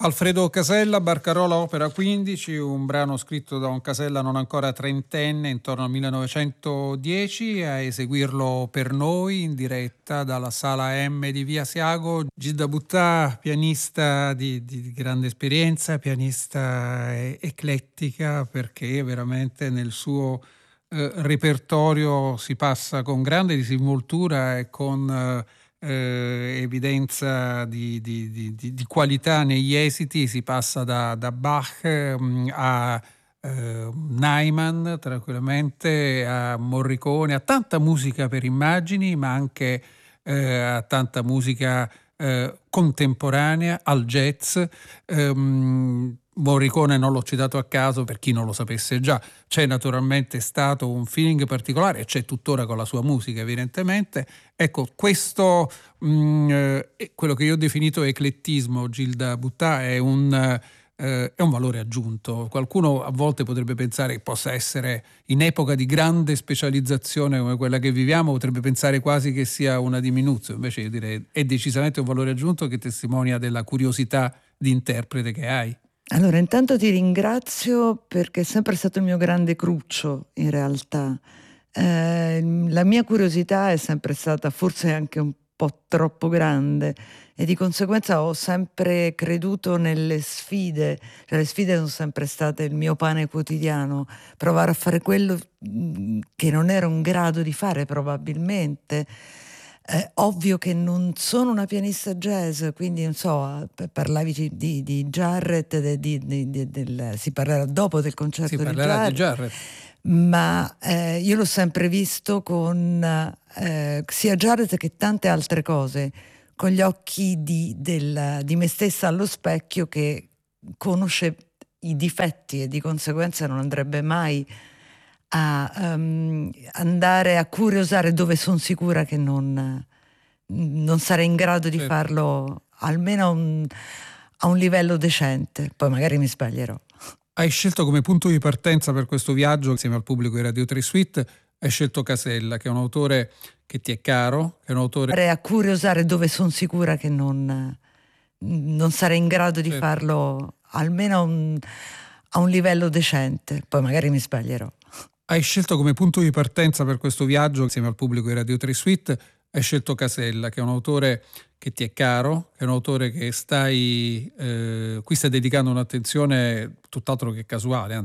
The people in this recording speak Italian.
Alfredo Casella, Barcarola Opera 15, un brano scritto da un Casella non ancora trentenne, intorno al 1910, a eseguirlo per noi in diretta dalla Sala M di Via Asiago. Gilda Buttà, pianista di grande esperienza, pianista eclettica, perché veramente nel suo repertorio si passa con grande disinvoltura e con evidenza di qualità negli esiti. Si passa da Bach a Nyman, tranquillamente, a Morricone, a tanta musica per immagini, ma anche a tanta musica contemporanea, al jazz. Morricone non l'ho citato a caso, per chi non lo sapesse già. C'è naturalmente stato un feeling particolare, e c'è tuttora con la sua musica evidentemente. Ecco, questo quello che io ho definito eclettismo, Gilda Buttà, è un valore aggiunto. Qualcuno a volte potrebbe pensare che possa essere, in epoca di grande specializzazione come quella che viviamo, potrebbe pensare quasi che sia una diminuzione. Invece io direi è decisamente un valore aggiunto che testimonia della curiosità di interprete che hai. Allora, intanto ti ringrazio perché è sempre stato il mio grande cruccio, in realtà. La mia curiosità è sempre stata forse anche un po' troppo grande e di conseguenza ho sempre creduto nelle sfide. Cioè, le sfide sono sempre state il mio pane quotidiano, provare a fare quello che non ero in grado di fare probabilmente. Ovvio che non sono una pianista jazz, quindi non so, parlavi di Jarrett, si parlerà dopo del Si concerto di parlerà di Jarrett, Jarrett. ma io l'ho sempre visto con sia Jarrett che tante altre cose, con gli occhi di me stessa allo specchio, che conosce i difetti e di conseguenza non andrebbe mai a andare a curiosare dove sono sicura che non sarei in grado di Certo. farlo almeno a un livello decente. Poi magari mi sbaglierò. Hai scelto come punto di partenza per questo viaggio, insieme al pubblico di Radio 3 Suite, hai scelto Casella, che è un autore che ti è caro, che è un autore... A curiosare dove sono sicura che non sarei in grado di Certo. farlo almeno a un livello decente. Poi magari mi sbaglierò. Hai scelto come punto di partenza per questo viaggio, insieme al pubblico di Radio 3 Suite, hai scelto Casella, che è un autore che ti è caro, che è un autore che qui stai dedicando un'attenzione tutt'altro che casuale,